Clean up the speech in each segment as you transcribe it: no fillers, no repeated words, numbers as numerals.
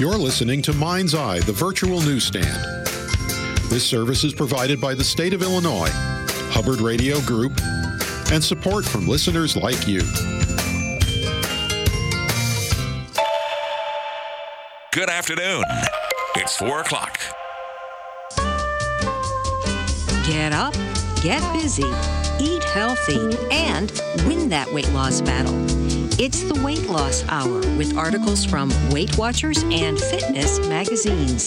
You're listening to Mind's Eye, the virtual newsstand. This service is provided by the state of Illinois, Hubbard Radio Group, and support from listeners like you. Good afternoon. It's 4 o'clock. Get up, get busy, eat healthy, and win that weight loss battle. It's the Weight Loss Hour with articles from Weight Watchers and fitness magazines.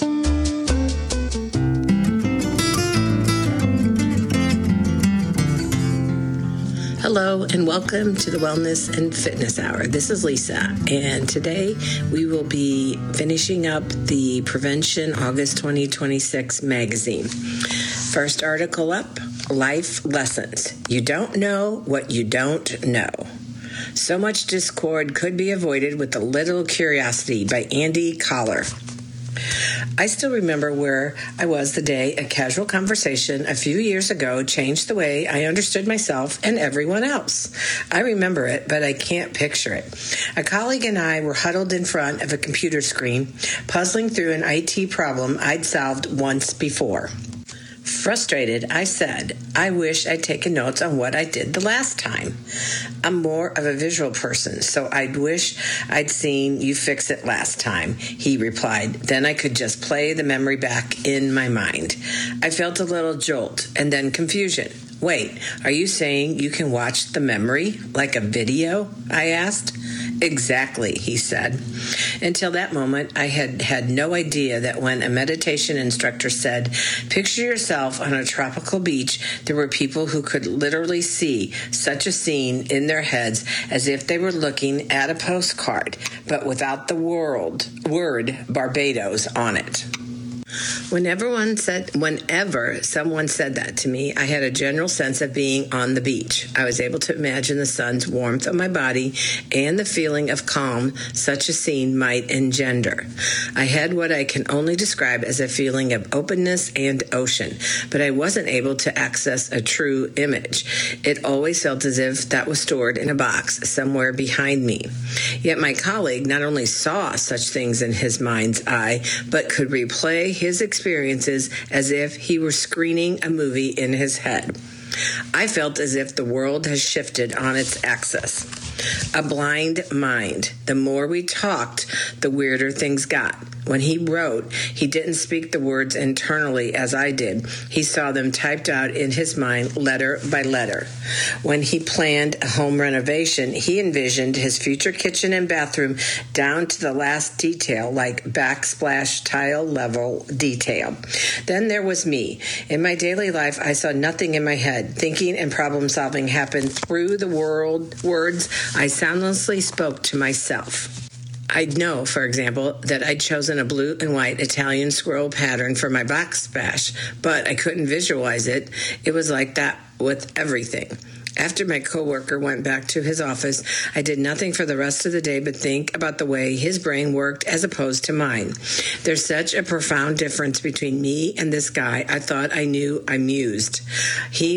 Hello and welcome to the Wellness and Fitness Hour. This is Lisa, and today we will be finishing up the Prevention August 2026 magazine. First article up, Life Lessons. You don't know what you don't know. So much discord could be avoided with a little curiosity by Andy Collar. I still remember where I was the day a casual conversation a few years ago changed the way I understood myself and everyone else. I remember it, but I can't picture it. A colleague and I were huddled in front of a computer screen, puzzling through an IT problem I'd solved once before. Frustrated, I said, I wish I'd taken notes on what I did the last time. I'm more of a visual person, so I'd wish I'd seen you fix it last time, he replied. Then I could just play the memory back in my mind. I felt a little jolt and then confusion. Wait, are you saying you can watch the memory like a video? I asked. Exactly, he said. Until that moment, I had no idea that when a meditation instructor said, picture yourself on a tropical beach, there were people who could literally see such a scene in their heads as if they were looking at a postcard, but without the word Barbados on it. Whenever someone said that to me, I had a general sense of being on the beach. I was able to imagine the sun's warmth on my body and the feeling of calm such a scene might engender. I had what I can only describe as a feeling of openness and ocean, but I wasn't able to access a true image. It always felt as if that was stored in a box somewhere behind me. Yet my colleague not only saw such things in his mind's eye, but could replay his experiences as if he were screening a movie in his head. I felt as if the world has shifted on its axis. A blind mind. The more we talked, the weirder things got. When he wrote, he didn't speak the words internally as I did. He saw them typed out in his mind letter by letter. When he planned a home renovation, he envisioned his future kitchen and bathroom down to the last detail, like backsplash tile level detail. Then there was me. In my daily life, I saw nothing in my head. Thinking and problem solving happened through the words I soundlessly spoke to myself. I'd know, for example, that I'd chosen a blue and white Italian scroll pattern for my backsplash, but I couldn't visualize it. It was like that with everything. After my coworker went back to his office, I did nothing for the rest of the day but think about the way his brain worked as opposed to mine. There's such a profound difference between me and this guy. I thought I knew I mused. We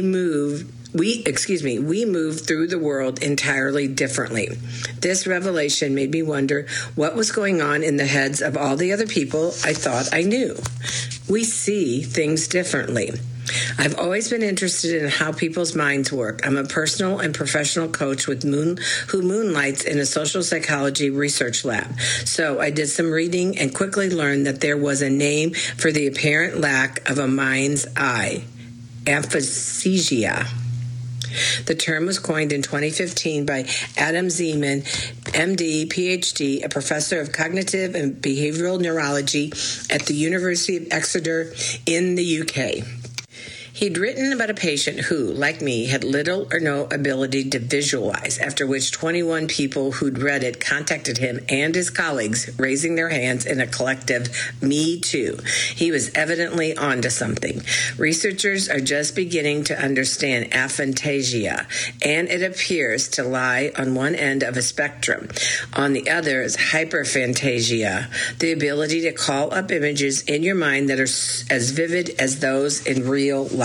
moved through the world entirely differently. This revelation made me wonder what was going on in the heads of all the other people I thought I knew. We see things differently. I've always been interested in how people's minds work. I'm a personal and professional coach who moonlights in a social psychology research lab. So I did some reading and quickly learned that there was a name for the apparent lack of a mind's eye: aphasia. The term was coined in 2015 by Adam Zeman, MD, PhD, a professor of cognitive and behavioral neurology at the University of Exeter in the UK. He'd written about a patient who, like me, had little or no ability to visualize, after which 21 people who'd read it contacted him and his colleagues, raising their hands in a collective "Me Too." He was evidently onto something. Researchers are just beginning to understand aphantasia, and it appears to lie on one end of a spectrum. On the other is hyperphantasia, the ability to call up images in your mind that are as vivid as those in real life.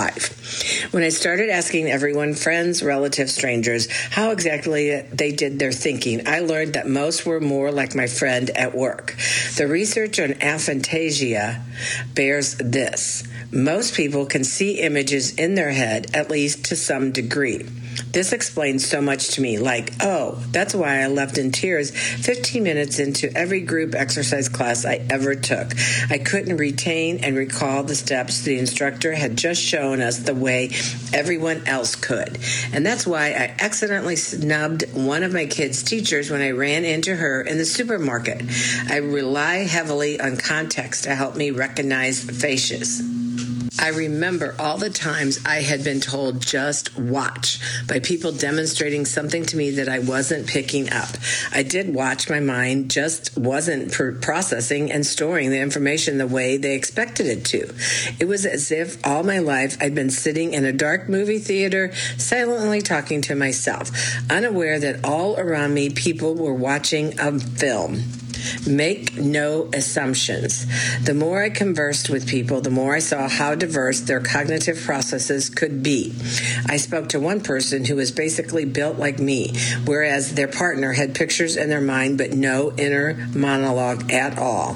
life. When I started asking everyone, friends, relatives, strangers, how exactly they did their thinking, I learned that most were more like my friend at work. The research on aphantasia bears this. Most people can see images in their head, at least to some degree. This explains so much to me, like, oh, that's why I left in tears 15 minutes into every group exercise class I ever took. I couldn't retain and recall the steps the instructor had just shown us the way everyone else could. And that's why I accidentally snubbed one of my kids' teachers when I ran into her in the supermarket. I rely heavily on context to help me recognize faces. I remember all the times I had been told, just watch, by people demonstrating something to me that I wasn't picking up. I did watch. My mind just wasn't processing and storing the information the way they expected it to. It was as if all my life I'd been sitting in a dark movie theater, silently talking to myself, unaware that all around me people were watching a film. Make no assumptions. The more I conversed with people, the more I saw how diverse their cognitive processes could be. I spoke to one person who was basically built like me, whereas their partner had pictures in their mind but no inner monologue at all.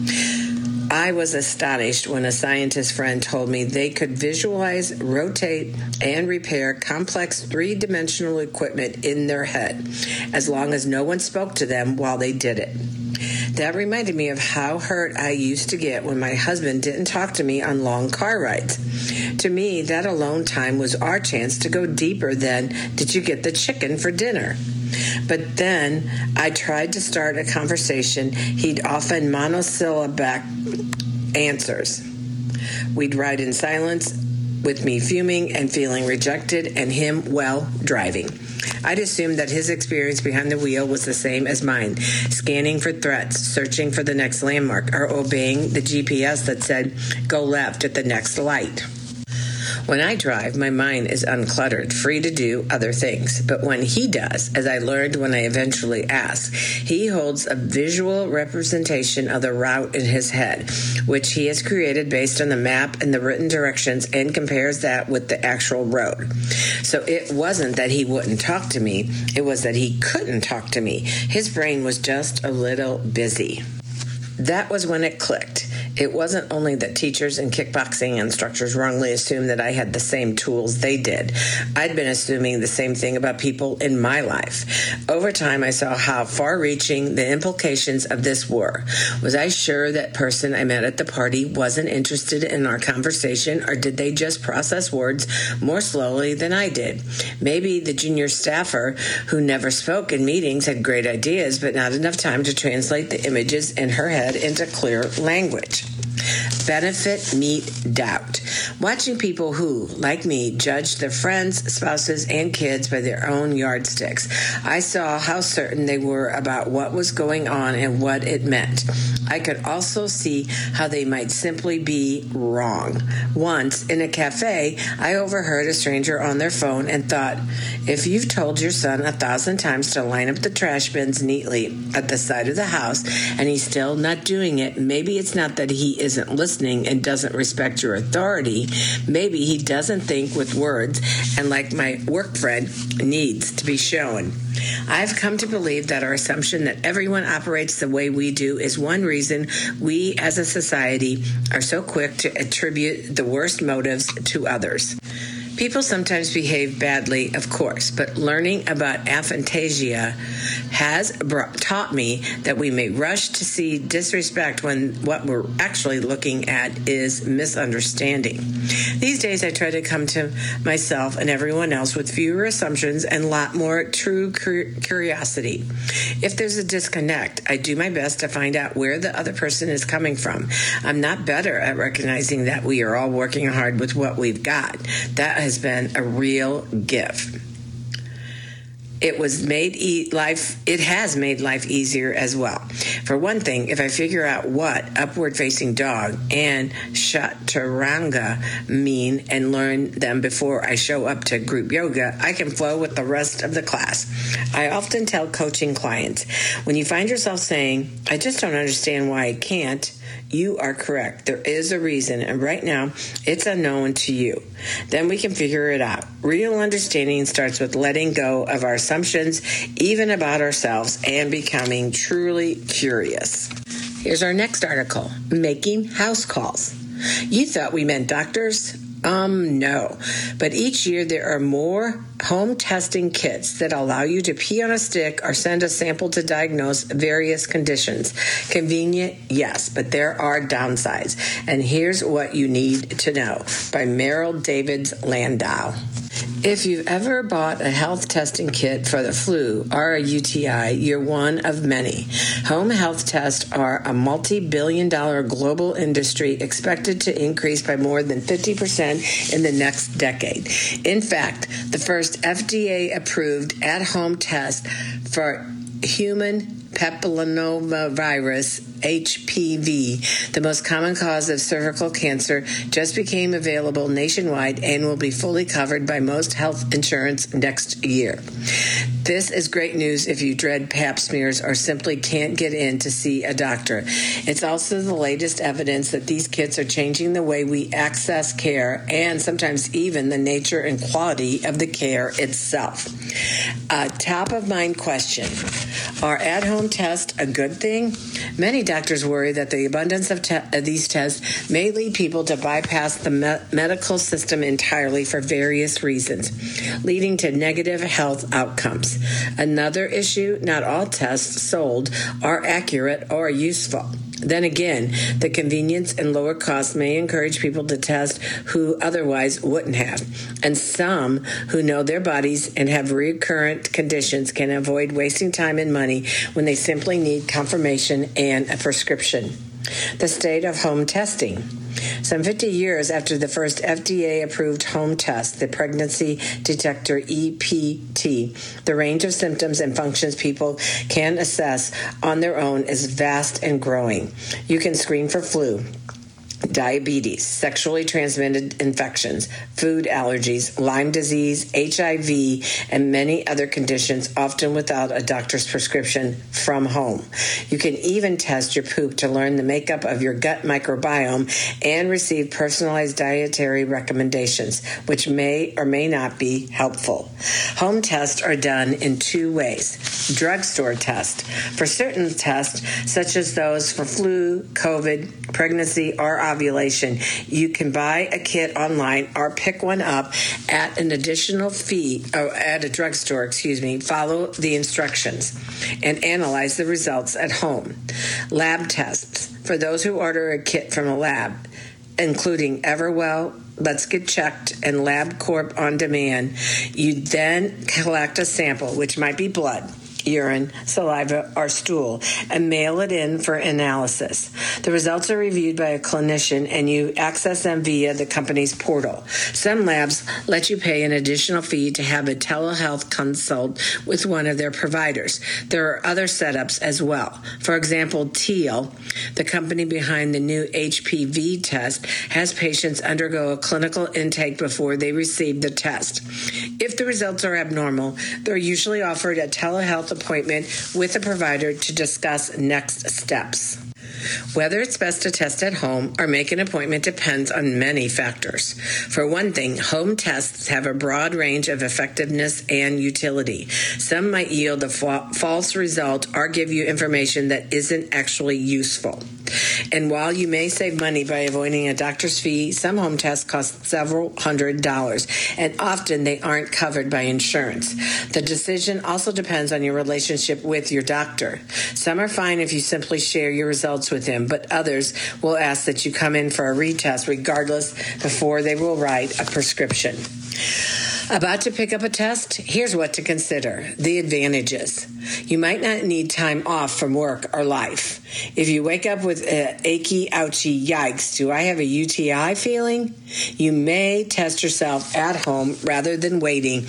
I was astonished when a scientist friend told me they could visualize, rotate, and repair complex three-dimensional equipment in their head, as long as no one spoke to them while they did it. That reminded me of how hurt I used to get when my husband didn't talk to me on long car rides. To me, that alone time was our chance to go deeper than, did you get the chicken for dinner? But then I tried to start a conversation. He'd often monosyllabic answers. We'd ride in silence with me fuming and feeling rejected and him, driving. I'd assumed that his experience behind the wheel was the same as mine, scanning for threats, searching for the next landmark, or obeying the GPS that said, go left at the next light. When I drive, my mind is uncluttered, free to do other things. But when he does, as I learned when I eventually asked, he holds a visual representation of the route in his head, which he has created based on the map and the written directions, and compares that with the actual road. So it wasn't that he wouldn't talk to me, it was that he couldn't talk to me. His brain was just a little busy. That was when it clicked. It wasn't only that teachers and kickboxing instructors wrongly assumed that I had the same tools they did. I'd been assuming the same thing about people in my life. Over time, I saw how far-reaching the implications of this were. Was I sure that person I met at the party wasn't interested in our conversation, or did they just process words more slowly than I did? Maybe the junior staffer who never spoke in meetings had great ideas, but not enough time to translate the images in her head into clear language. Benefit meet doubt. Watching people who, like me, judged their friends, spouses, and kids by their own yardsticks, I saw how certain they were about what was going on and what it meant. I could also see how they might simply be wrong. Once, in a cafe, I overheard a stranger on their phone and thought, if you've told your son 1,000 times to line up the trash bins neatly at the side of the house and he's still not doing it, maybe it's not that he isn't listening and doesn't respect your authority. Maybe he doesn't think with words and, like my work friend, needs to be shown. I've come to believe that our assumption that everyone operates the way we do is one reason we as a society are so quick to attribute the worst motives to others. People sometimes behave badly, of course, but learning about aphantasia has taught me that we may rush to see disrespect when what we're actually looking at is misunderstanding. These days, I try to come to myself and everyone else with fewer assumptions and a lot more true curiosity. If there's a disconnect, I do my best to find out where the other person is coming from. I'm not better at recognizing that we are all working hard with what we've got. That has been a real gift. It has made life easier as well. For one thing, if I figure out what upward facing dog and chaturanga mean and learn them before I show up to group yoga, I can flow with the rest of the class. I often tell coaching clients, when you find yourself saying, I just don't understand why I can't, you are correct. There is a reason, and right now, it's unknown to you. Then we can figure it out. Real understanding starts with letting go of our assumptions, even about ourselves, and becoming truly curious. Here's our next article, Making House Calls. You thought we meant doctors? No. But each year there are more home testing kits that allow you to pee on a stick or send a sample to diagnose various conditions. Convenient, yes, but there are downsides. And here's what you need to know by Merrill Davids Landau. If you've ever bought a health testing kit for the flu or a UTI, you're one of many. Home health tests are a multi-billion-dollar global industry expected to increase by more than 50% in the next decade. In fact, the first FDA-approved at-home test for human papillomavirus, HPV, the most common cause of cervical cancer, just became available nationwide and will be fully covered by most health insurance next year. This is great news if you dread pap smears or simply can't get in to see a doctor. It's also the latest evidence that these kits are changing the way we access care and sometimes even the nature and quality of the care itself. A top-of-mind question. Are at-home tests a good thing? Many doctors worry that the abundance of these tests may lead people to bypass the medical system entirely for various reasons, leading to negative health outcomes. Another issue, not all tests sold are accurate or useful. Then again, the convenience and lower costs may encourage people to test who otherwise wouldn't have. And some who know their bodies and have recurrent conditions can avoid wasting time and money when they simply need confirmation and a prescription. The state of home testing. Some 50 years after the first FDA-approved home test, the pregnancy detector EPT, the range of symptoms and functions people can assess on their own is vast and growing. You can screen for flu, diabetes, sexually transmitted infections, food allergies, Lyme disease, HIV, and many other conditions, often without a doctor's prescription from home. You can even test your poop to learn the makeup of your gut microbiome and receive personalized dietary recommendations, which may or may not be helpful. Home tests are done in two ways. Drugstore test. For certain tests, such as those for flu, COVID, pregnancy, or ovulation, you can buy a kit online or pick one up at an additional fee, or at a drugstore, follow the instructions and analyze the results at home. Lab tests. For those who order a kit from a lab, including Everwell, Let's Get Checked, and LabCorp On Demand, you then collect a sample, which might be blood, urine, saliva, or stool, and mail it in for analysis. The results are reviewed by a clinician, and you access them via the company's portal. Some labs let you pay an additional fee to have a telehealth consult with one of their providers. There are other setups as well. For example, Teal, the company behind the new HPV test, has patients undergo a clinical intake before they receive the test. If the results are abnormal, they're usually offered a telehealth appointment with a provider to discuss next steps. Whether it's best to test at home or make an appointment depends on many factors. For one thing, home tests have a broad range of effectiveness and utility. Some might yield a false result or give you information that isn't actually useful. And while you may save money by avoiding a doctor's fee, some home tests cost several $100s, and often they aren't covered by insurance. The decision also depends on your relationship with your doctor. Some are fine if you simply share your results with him, but others will ask that you come in for a retest regardless before they will write a prescription. About to pick up a test? Here's what to consider. The advantages. You might not need time off from work or life. If you wake up with achy, ouchy, yikes, do I have a UTI feeling? You may test yourself at home rather than waiting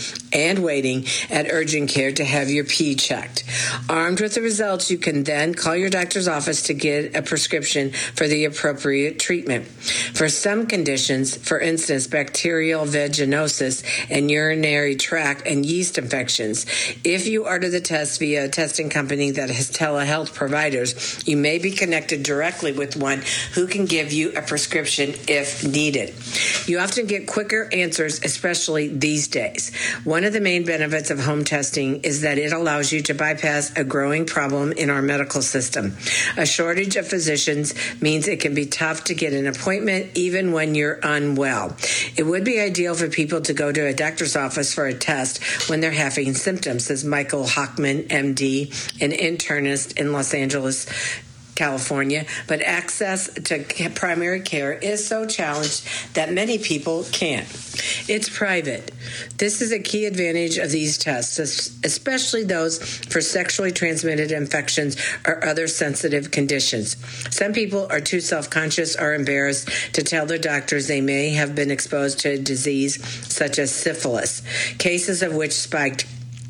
at urgent care to have your pee checked. Armed with the results, you can then call your doctor's office to get a prescription for the appropriate treatment. For some conditions, for instance, bacterial vaginosis and urinary tract and yeast infections, if you order the test via a testing company that has telehealth providers, you may be connected directly with one who can give you a prescription if needed. You often get quicker answers, especially these days. One of the main benefits of home testing is that it allows you to bypass a growing problem in our medical system. A shortage of physicians means it can be tough to get an appointment even when you're unwell. It would be ideal for people to go to a doctor's office for a test when they're having symptoms, says Michael Hochman, MD, an internist in Los Angeles, California, but access to primary care is so challenged that many people can't. It's private. This is a key advantage of these tests, especially those for sexually transmitted infections or other sensitive conditions. Some people are too self-conscious or embarrassed to tell their doctors they may have been exposed to a disease such as syphilis, cases of which spiked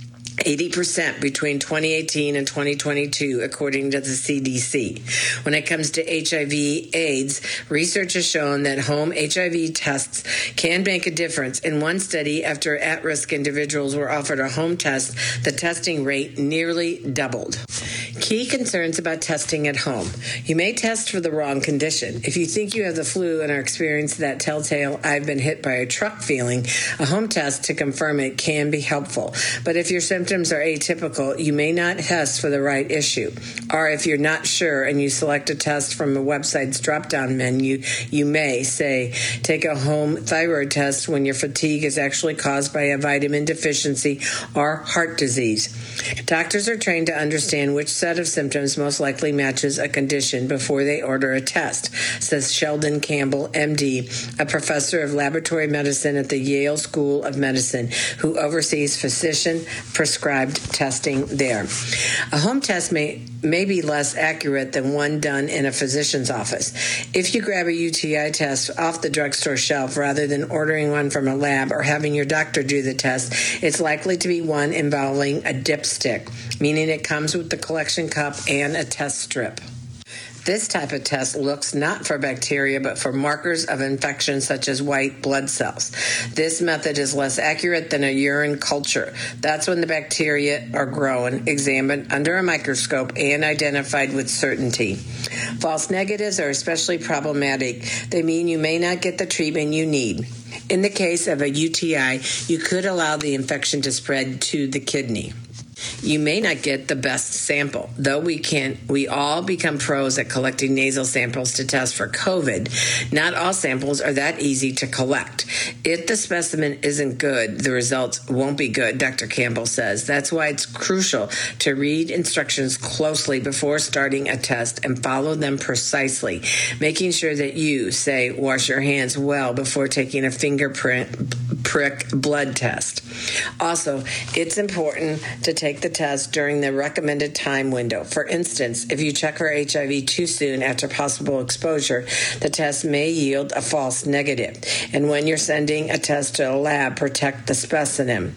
80% between 2018 and 2022, according to the CDC. When it comes to HIV/AIDS, research has shown that home HIV tests can make a difference. In one study, after at-risk individuals were offered a home test, the testing rate nearly doubled. Key concerns about testing at home. You may test for the wrong condition. If you think you have the flu and are experiencing that telltale "I've been hit by a truck" feeling, a home test to confirm it can be helpful. But if your symptoms are atypical, you may not test for the right issue. Or if you're not sure and you select a test from a website's drop-down menu, you may, say, take a home thyroid test when your fatigue is actually caused by a vitamin deficiency or heart disease. Doctors are trained to understand which set of symptoms most likely matches a condition before they order a test, says Sheldon Campbell, MD, a professor of laboratory medicine at the Yale School of Medicine, who oversees physician-prescribed testing there. A home test may be less accurate than one done in a physician's office. If you grab a UTI test off the drugstore shelf rather than ordering one from a lab or having your doctor do the test, it's likely to be one involving a dipstick, meaning it comes with the collection cup and a test strip. This type of test looks not for bacteria, but for markers of infection such as white blood cells. This method is less accurate than a urine culture. That's when the bacteria are grown, examined under a microscope, and identified with certainty. False negatives are especially problematic. They mean you may not get the treatment you need. In the case of a UTI, you could allow the infection to spread to the kidney. You may not get the best sample. Though we all become pros at collecting nasal samples to test for COVID, not all samples are that easy to collect. If the specimen isn't good, the results won't be good, Dr. Campbell says. That's why it's crucial to read instructions closely before starting a test and follow them precisely, making sure that you, say, wash your hands well before taking a fingerprint prick blood test. Also, it's important to take the test during the recommended time window. For instance, if you check for HIV too soon after possible exposure, the test may yield a false negative. And when you're sending a test to a lab, protect the specimen.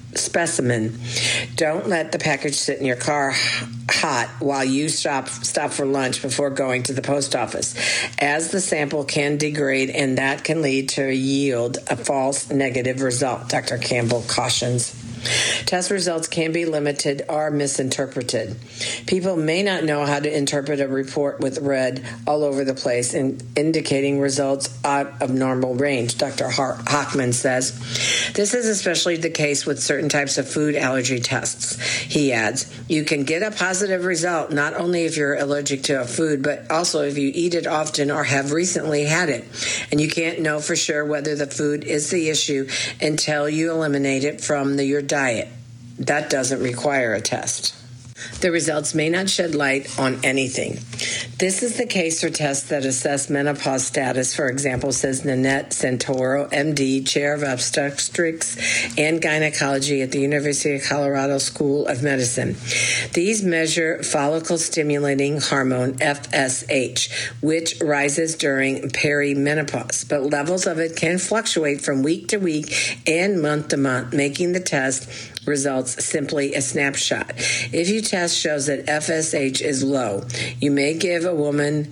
Don't let the package sit in your car hot while you stop for lunch before going to the post office, as the sample can degrade and that can lead to yield a false negative result, Dr. Campbell cautions. Test results can be limited or misinterpreted. People may not know how to interpret a report with red all over the place and indicating results out of normal range, Dr. Hochman says. This is especially the case with certain types of food allergy tests. He adds, you can get a positive result not only if you're allergic to a food, but also if you eat it often or have recently had it. And you can't know for sure whether the food is the issue until you eliminate it from your diet. That doesn't require a test. The results may not shed light on anything. This is the case for tests that assess menopause status, for example, says Nanette Santoro, MD, Chair of Obstetrics and Gynecology at the University of Colorado School of Medicine. These measure follicle-stimulating hormone, FSH, which rises during perimenopause, but levels of it can fluctuate from week to week and month to month, making the test results simply a snapshot. If your test shows that FSH is low, it may give a woman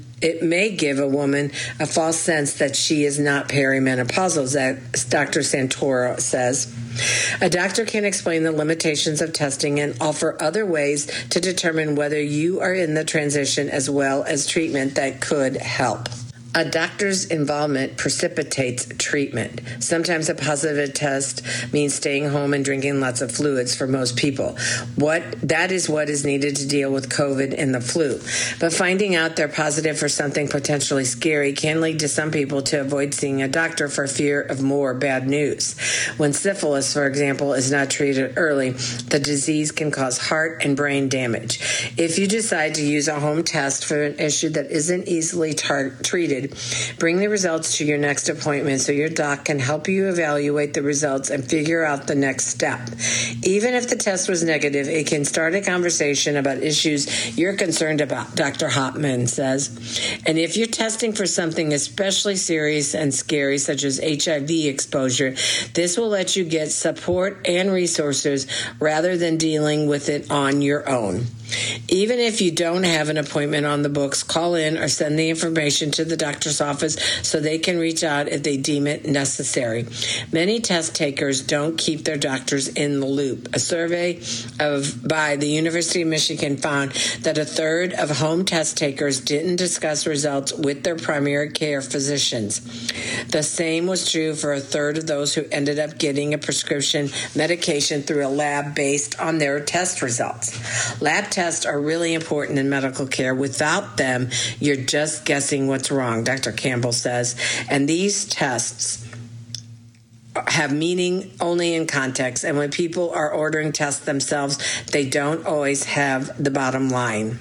a false sense that she is not perimenopausal, as Dr. Santoro says. A doctor can explain the limitations of testing and offer other ways to determine whether you are in the transition, as well as treatment that could help. A doctor's involvement precipitates treatment. Sometimes a positive test means staying home and drinking lots of fluids for most people. That is what is needed to deal with COVID and the flu. But finding out they're positive for something potentially scary can lead to some people to avoid seeing a doctor for fear of more bad news. When syphilis, for example, is not treated early, the disease can cause heart and brain damage. If you decide to use a home test for an issue that isn't easily treated, bring the results to your next appointment so your doc can help you evaluate the results and figure out the next step. Even if the test was negative, it can start a conversation about issues you're concerned about, Dr. Hopman says. And if you're testing for something especially serious and scary, such as HIV exposure, this will let you get support and resources rather than dealing with it on your own. Even if you don't have an appointment on the books, call in or send the information to the doctor's office so they can reach out if they deem it necessary. Many test takers don't keep their doctors in the loop. A survey by the University of Michigan found that a third of home test takers didn't discuss results with their primary care physicians. The same was true for a third of those who ended up getting a prescription medication through a lab based on their test results. Lab tests are really important in medical care. Without them, you're just guessing what's wrong, Dr. Campbell says. And these tests have meaning only in context. And when people are ordering tests themselves, they don't always have the bottom line.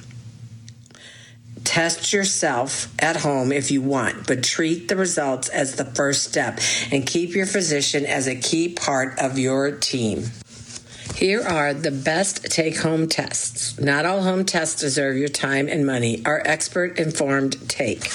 Test yourself at home if you want, but treat the results as the first step and keep your physician as a key part of your team. Here are the best take-home tests. Not all home tests deserve your time and money. Our expert-informed take.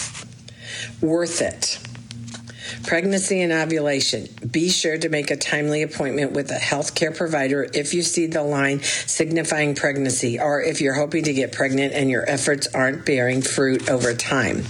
Worth it. Pregnancy and ovulation. Be sure to make a timely appointment with a healthcare provider if you see the line signifying pregnancy, or if you're hoping to get pregnant and your efforts aren't bearing fruit over time.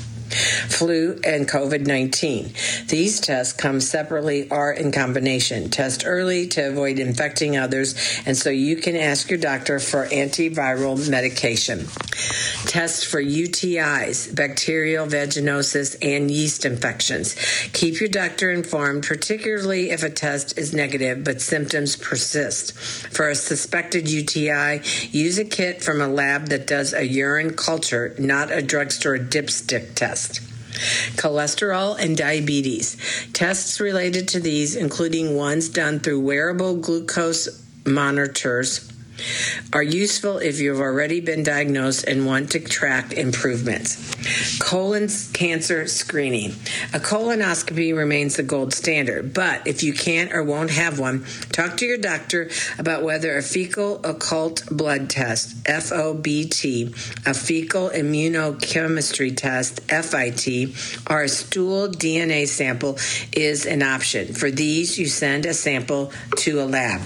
Flu and COVID-19. These tests come separately or in combination. Test early to avoid infecting others, and so you can ask your doctor for antiviral medication. Test for UTIs, bacterial vaginosis, and yeast infections. Keep your doctor informed, particularly if a test is negative but symptoms persist. For a suspected UTI, use a kit from a lab that does a urine culture, not a drugstore dipstick test. Cholesterol and diabetes. Tests related to these, including ones done through wearable glucose monitors, are useful if you've already been diagnosed and want to track improvements. Colon cancer screening. A colonoscopy remains the gold standard, but if you can't or won't have one, talk to your doctor about whether a fecal occult blood test, FOBT, a fecal immunochemistry test, FIT, or a stool DNA sample is an option. For these, you send a sample to a lab.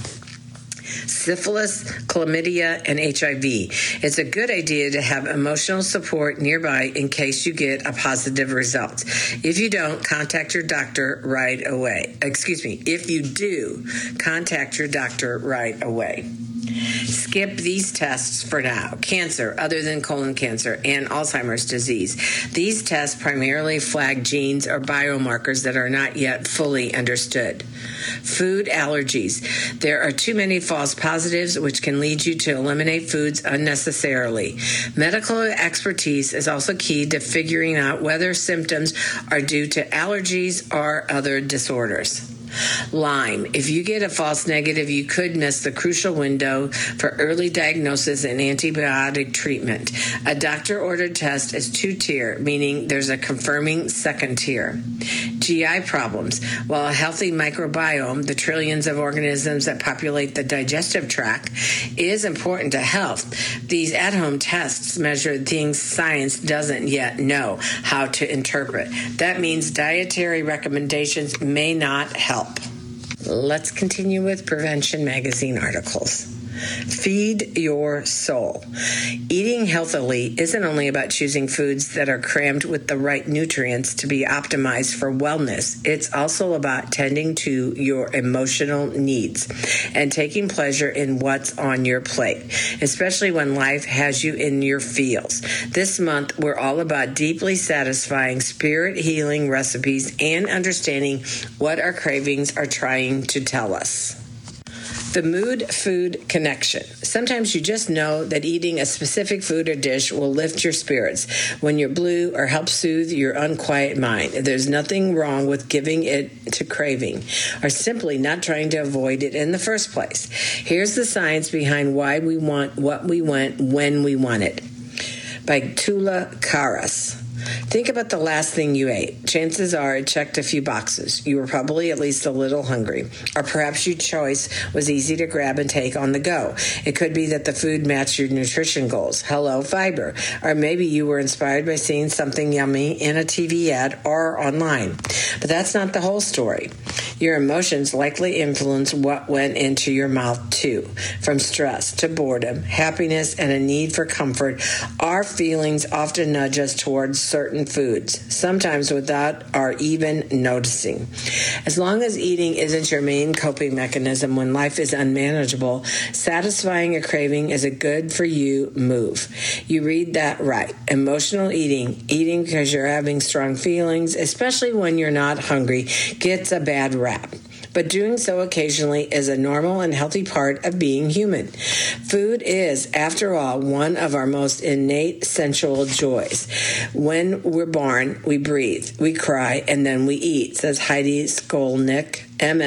Syphilis, chlamydia, and HIV. It's a good idea to have emotional support nearby in case you get a positive result. If you don't, contact your doctor right away. If you do, contact your doctor right away. Skip these tests for now. Cancer, other than colon cancer, and Alzheimer's disease. These tests primarily flag genes or biomarkers that are not yet fully understood. Food allergies. There are too many false positives, which can lead you to eliminate foods unnecessarily. Medical expertise is also key to figuring out whether symptoms are due to allergies or other disorders. Lyme. If you get a false negative, you could miss the crucial window for early diagnosis and antibiotic treatment. A doctor-ordered test is 2-tier, meaning there's a confirming second tier. GI problems. While a healthy microbiome, the trillions of organisms that populate the digestive tract, is important to health, these at-home tests measure things science doesn't yet know how to interpret. That means dietary recommendations may not help. Let's continue with Prevention Magazine articles. Feed your soul. Eating healthily isn't only about choosing foods that are crammed with the right nutrients to be optimized for wellness. It's also about tending to your emotional needs and taking pleasure in what's on your plate, especially when life has you in your feels. This month, we're all about deeply satisfying spirit-healing recipes and understanding what our cravings are trying to tell us. The mood-food connection. Sometimes you just know that eating a specific food or dish will lift your spirits when you're blue or help soothe your unquiet mind. There's nothing wrong with giving it to craving or simply not trying to avoid it in the first place. Here's the science behind why we want what we want when we want it. By Tula Karas. Think about the last thing you ate. Chances are it checked a few boxes. You were probably at least a little hungry. Or perhaps your choice was easy to grab and take on the go. It could be that the food matched your nutrition goals. Hello, fiber. Or maybe you were inspired by seeing something yummy in a TV ad or online. But that's not the whole story. Your emotions likely influence what went into your mouth too. From stress to boredom, happiness, and a need for comfort, our feelings often nudge us towards certain foods, sometimes without our even noticing. As long as eating isn't your main coping mechanism when life is unmanageable, satisfying a craving is a good-for-you move. You read that right. Emotional eating because you're having strong feelings, especially when you're not hungry, gets a bad rap. But doing so occasionally is a normal and healthy part of being human. Food is, after all, one of our most innate sensual joys. When we're born, we breathe, we cry, and then we eat, says Heidi Skolnick,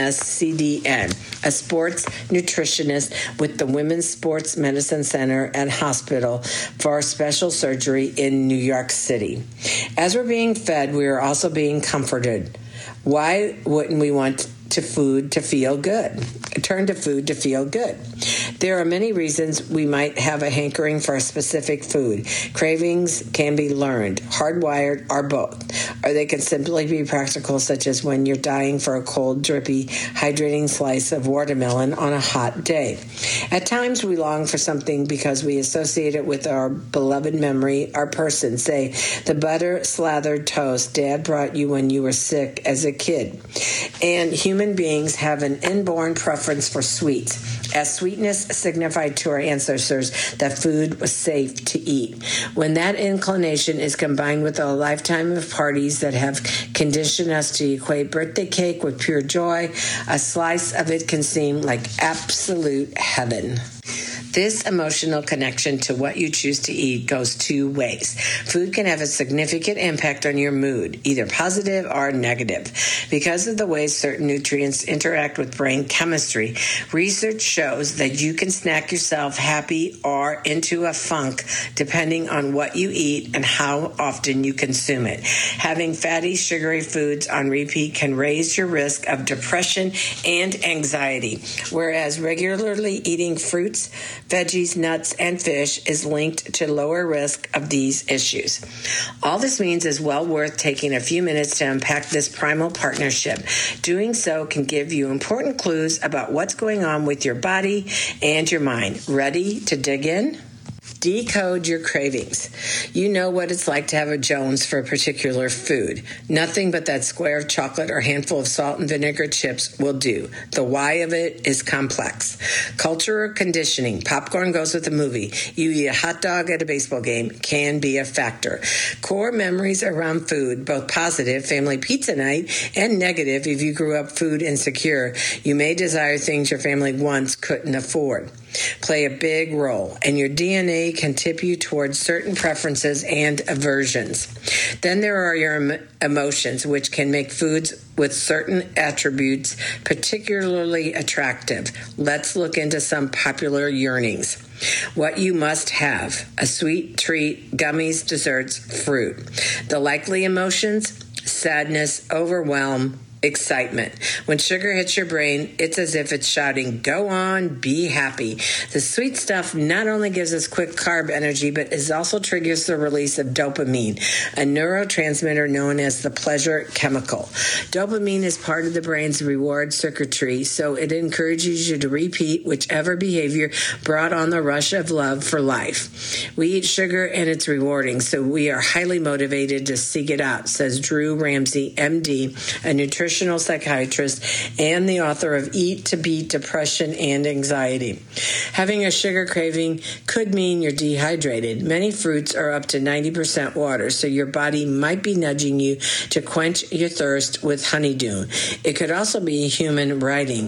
MSCDN, a sports nutritionist with the Women's Sports Medicine Center and Hospital for Special Surgery in New York City. As we're being fed, we are also being comforted. Why wouldn't we want food to feel good? Turn to food to feel good. There are many reasons we might have a hankering for a specific food. Cravings can be learned, hardwired, or both. Or they can simply be practical, such as when you're dying for a cold, drippy, hydrating slice of watermelon on a hot day. At times, we long for something because we associate it with our beloved memory or person. Say, the butter-slathered toast Dad brought you when you were sick as a kid. And human beings have an inborn preference for sweets, as sweetness signified to our ancestors that food was safe to eat. When that inclination is combined with a lifetime of parties that have conditioned us to equate birthday cake with pure joy, a slice of it can seem like absolute heaven. This emotional connection to what you choose to eat goes two ways. Food can have a significant impact on your mood, either positive or negative. Because of the way certain nutrients interact with brain chemistry, research shows that you can snack yourself happy or into a funk depending on what you eat and how often you consume it. Having fatty, sugary foods on repeat can raise your risk of depression and anxiety, whereas regularly eating fruits, veggies, nuts, and fish is linked to lower risk of these issues. All this means is well worth taking a few minutes to unpack this primal partnership. Doing so can give you important clues about what's going on with your body and your mind. Ready to dig in? Decode your cravings. You know what it's like to have a Jones for a particular food. Nothing but that square of chocolate or handful of salt and vinegar chips will do. The why of it is complex. Culture or conditioning. Popcorn goes with the movie. You eat a hot dog at a baseball game can be a factor. Core memories around food, both positive, family pizza night, and negative if you grew up food insecure. You may desire things your family once couldn't afford. Play a big role, and your DNA can tip you towards certain preferences and aversions. Then there are your emotions, which can make foods with certain attributes particularly attractive. Let's look into some popular yearnings. What you must have: a sweet treat, gummies, desserts, fruit. The likely emotions: sadness, overwhelm, excitement. When sugar hits your brain, it's as if it's shouting, "Go on, be happy." The sweet stuff not only gives us quick carb energy, but it also triggers the release of dopamine, a neurotransmitter known as the pleasure chemical. Dopamine is part of the brain's reward circuitry, so it encourages you to repeat whichever behavior brought on the rush of love for life. We eat sugar and it's rewarding, so we are highly motivated to seek it out, says Drew Ramsey, MD, a nutritional psychiatrist and the author of Eat to Beat Depression and Anxiety. Having a sugar craving could mean you're dehydrated. Many fruits are up to 90% water, so your body might be nudging you to quench your thirst with honeydew. It could also be human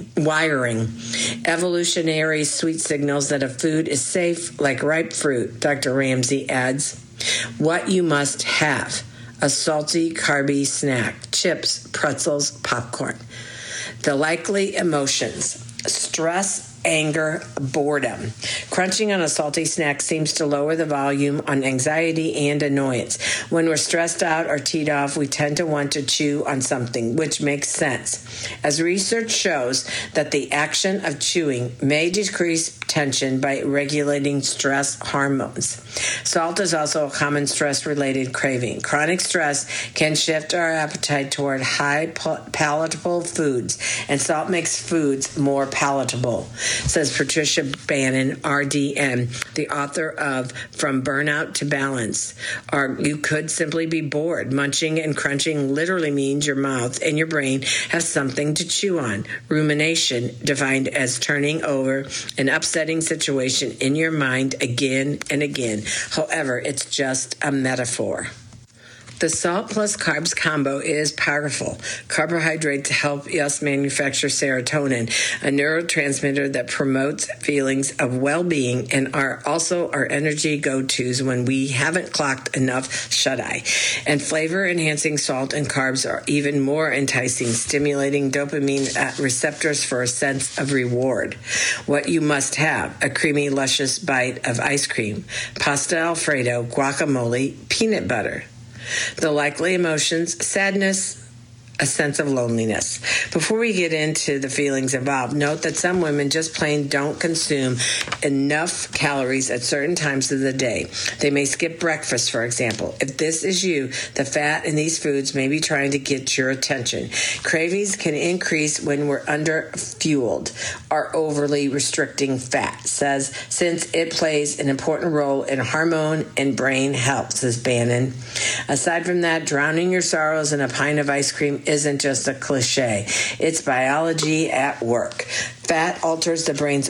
wiring. Evolutionary sweet signals that a food is safe, like ripe fruit, Dr. Ramsey adds. What you must have: a salty, carby snack, chips, pretzels, popcorn. The likely emotions: stress, anger, boredom. Crunching on a salty snack seems to lower the volume on anxiety and annoyance. When we're stressed out or teed off, we tend to want to chew on something, which makes sense, as research shows that the action of chewing may decrease tension by regulating stress hormones. Salt is also a common stress-related craving. Chronic stress can shift our appetite toward high palatable foods, and salt makes foods more palatable, says Patricia Bannon, RDN, the author of From Burnout to Balance. Or you could simply be bored. Munching and crunching literally means your mouth and your brain have something to chew on. Rumination, defined as turning over an upsetting situation in your mind again and again. However, it's just a metaphor. The salt plus carbs combo is powerful. Carbohydrates help us manufacture serotonin, a neurotransmitter that promotes feelings of well-being and are also our energy go-tos when we haven't clocked enough shut-eye. And flavor-enhancing salt and carbs are even more enticing, stimulating dopamine receptors for a sense of reward. What you must have: a creamy, luscious bite of ice cream, pasta Alfredo, guacamole, peanut butter. The likely emotions: sadness, a sense of loneliness. Before we get into the feelings involved, note that some women just plain don't consume enough calories at certain times of the day. They may skip breakfast, for example. If this is you, the fat in these foods may be trying to get your attention. Cravings can increase when we're under-fueled or overly restricting fat, since it plays an important role in hormone and brain health, says Bannon. Aside from that, drowning your sorrows in a pint of ice cream isn't just a cliche. It's biology at work. Fat alters the brain's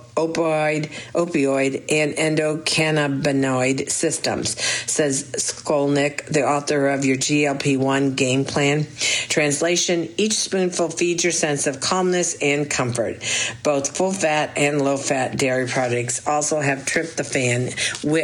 opioid and endocannabinoid systems, says Skolnick, the author of Your GLP-1 Game Plan. Translation: each spoonful feeds your sense of calmness and comfort. Both full-fat and low-fat dairy products also have tryptophan,